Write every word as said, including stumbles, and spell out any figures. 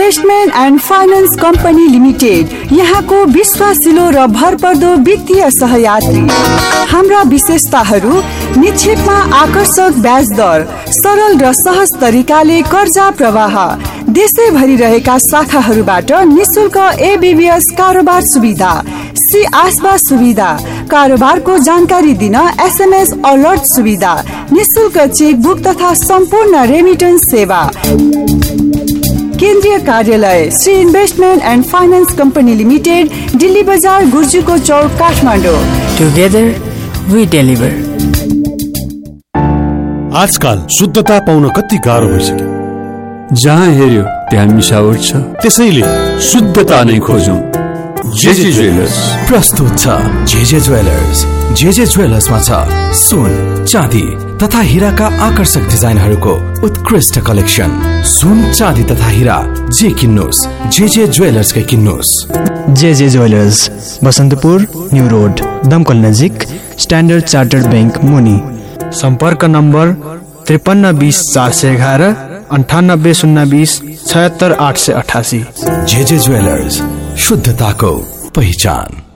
Investment and finance company limited, यहाँको विश्वासिलो र भरपर्दो वित्तीय सहयात्री। हाम्रा विशेषताहरू निक्षेपमा आकर्षक ब्याज दर, सरल र सहज तरिकाले कर्जा प्रवाह, देशैभरि रहेका शाखाहरूबाट निशुल्क एबीबीएस कारोबार सुविधा, सी आसबा सुविधा, कारोबारको जानकारी दिन एसएमएस अलर्ट सुविधा, निशुल्क चेकबुक तथा सम्पूर्ण रेमिटेन्स सेवा। केन्द्रीय कार्यालय Shri investment and finance company limited, Delhi बजार, गुर्जुको चौक, काठमाडौँ। Together we deliver. आजकल शुद्धता पाउन कति गाह्रो भइसक्यो। जहाँ हेर्यो त्यहाँ मिसावट छ, त्यसैले शुद्धता नै खोजौं। जेजे ज्वेलर्स प्रस्तुत छ। JJ jewellers. जेजे ज्वेलर्समा छ सुन, चाँदी तथा हिराका आकर्षक डिजाइनहरूको उत्कृष्ट कलेक्सन। सुन, चाँदी तथा हिरा जे किन्नुस्, JJ ज्वेलर्सकै किन्नुस्। JJ jewellers, Basantapur, new road, दमकल नजिक, स्ट्यान्डर्ड चार्टर्ड बैंक मुनि। सम्पर्क नम्बर त्रिपन्न बीस चार सय एघार, अन्ठानब्बे शून्य बीस छयत्तर आठ सय अठासी। जेजे ज्वेलर्स, शुद्धताको पहिचान।